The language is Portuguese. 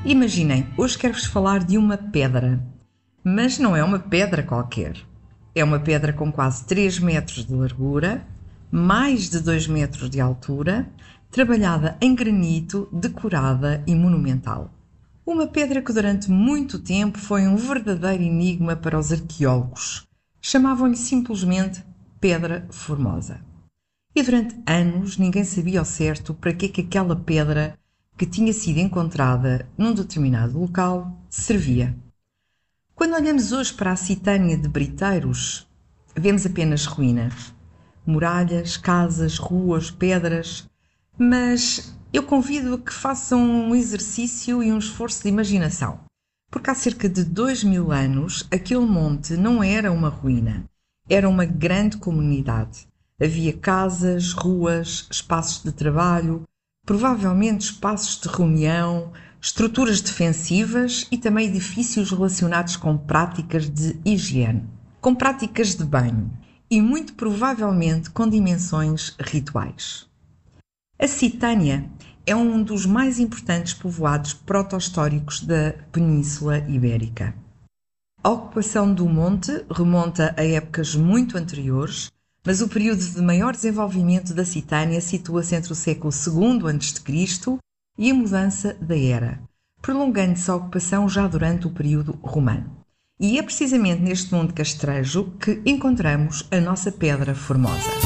Imaginem, hoje quero-vos falar de uma pedra, mas não é uma pedra qualquer. É uma pedra com quase 3 metros de largura, mais de 2 metros de altura, trabalhada em granito, decorada e monumental. Uma pedra que durante muito tempo foi um verdadeiro enigma para os arqueólogos. Chamavam-lhe simplesmente Pedra Formosa. E durante anos ninguém sabia ao certo para que aquela pedra que tinha sido encontrada num determinado local servia. Quando olhamos hoje para a Citânia de Briteiros, vemos apenas ruínas, muralhas, casas, ruas, pedras, mas eu convido a que façam um exercício e um esforço de imaginação, porque há cerca de 2000 anos aquele monte não era uma ruína, era uma grande comunidade. Havia casas, ruas, espaços de trabalho, provavelmente espaços de reunião, estruturas defensivas e também edifícios relacionados com práticas de higiene, com práticas de banho e muito provavelmente com dimensões rituais. A Citânia é um dos mais importantes povoados proto-históricos da Península Ibérica. A ocupação do monte remonta a épocas muito anteriores, mas o período de maior desenvolvimento da Citânia situa-se entre o século II a.C. e a mudança da era, prolongando-se a ocupação já durante o período romano. E é precisamente neste Monte Castrejo que encontramos a nossa Pedra Formosa.